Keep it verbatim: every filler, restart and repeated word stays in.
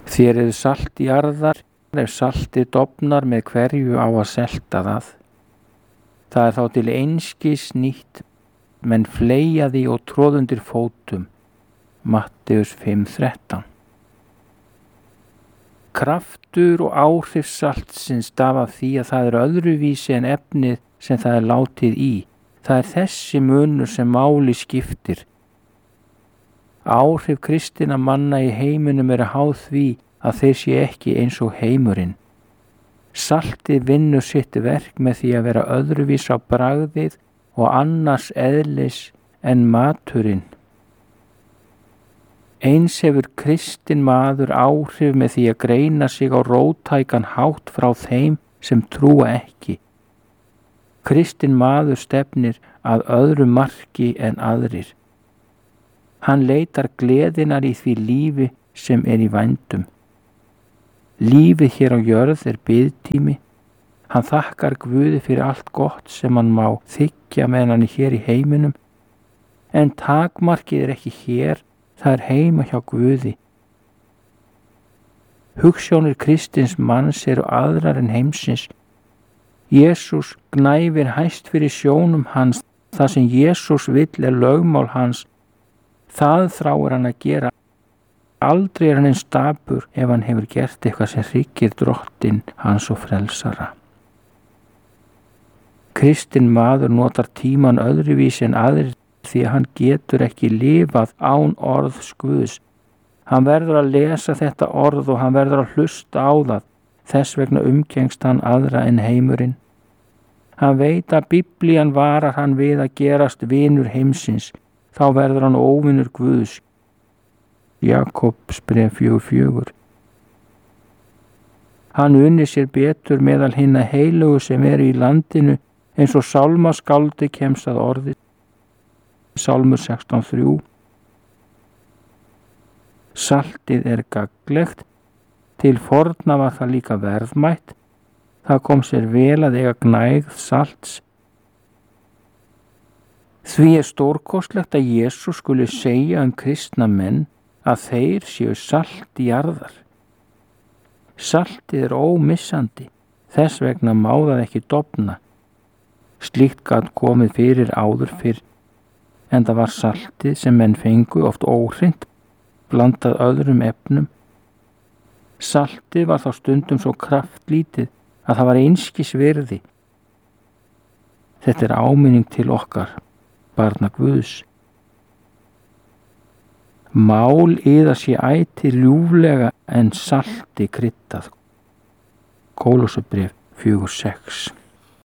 Þér eru salt jarðar, ef saltið dofnar með hverju á að selta það. Það er þá til einskis nýtt, menn fleygja því og tróðundir fótum. Matteus fimm þrettán. Kraftur og áhrif saltsins stafa af því að það er öðruvísi en efnið sem það er látið í. Það er þessi munur sem máli skiptir. Áhrif kristinna manna í heiminum eru háð því að þeir sé ekki eins og heimurinn. Saltið vinnur sitt verk með því að vera öðruvís á bragðið og annars eðlis en maturinn. Eins hefur kristinn maður áhrif með því að greina sig á róttækan hátt frá þeim sem trúa ekki. Kristinn maður stefnir að öðru marki en aðrir. Hann leitar gleðinar í því lífi sem er í vændum. Lífið hér á jörð er biðtími. Hann þakkar Guði fyrir allt gott sem hann má þiggja meðan hann er hér í heiminum. En takmarkið er ekki hér, það er heima hjá Guði. Hugsjónir kristins manns eru aðrar en heimsins. Jesús gnæfir hæst fyrir sjónum hans. Það sem Jesús vill er lögmál hans. Það þráir hann að gera. Aldrei er hann eins dapur ef hann hefur gert eitthvað sem hryggir drottinn hans og frelsara. Kristinn maður notar tíman öðruvísi en aðrir því að hann getur ekki lifað án orðs Guðs. Hann verður að lesa þetta orð og hann verður að hlusta á það. Þess vegna umgengst hann aðra en heimurinn. Hann veit að Biblían varar hann við að gerast vinur heimsins. Þá verður hann óvinur Guðs. Jakobsbréf fjögur fjögur. Hann unni sér betur meðal hinna heilugu sem eru í landinu eins og sálmaskáldi kemst að orði. Sálmur sextán þrjú. Saltið er gagnlegt, til forna var það líka verðmætt. Það kom sér vel að eiga gnægð salts. Því er stórkostlegt að Jesús skuli segja um kristna menn að þeir séu salt jarðar. Saltið er ómissandi, þess vegna má það ekki dofna. Slíkt gat komið fyrir áður fyrr, en það var saltið sem menn fengu oft óhreint, blandað öðrum efnum. Saltið var þá stundum svo kraftlítið að það var einskis virði. Þetta er áminning til okkar, barna Guðs. Mál yðar sé ætíð ljúflega en salti kryddað. Kólossabréf fjögur sex.